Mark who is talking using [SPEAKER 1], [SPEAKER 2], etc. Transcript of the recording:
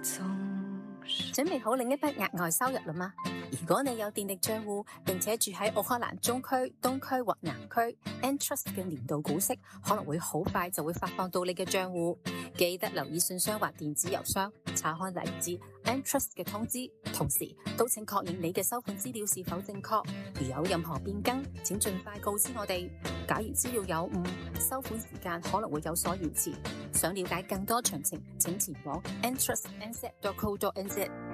[SPEAKER 1] 準備好另一筆額外收入了嗎？如果你有電力賬戶，並且住喺奧克蘭中區、東區或南區 ，Entrust 嘅年度股息可能會好快就會發放到你嘅賬戶。記得留意信箱或電子郵箱，查看嚟自 Entrust 嘅通知，同時都請確認你嘅收款資料是否正確。如有任何變更，請盡快告知我哋。假如資料有誤，收款時間可能會有所延遲。想了解更多詳情，請前往 entrustnz.co.nz。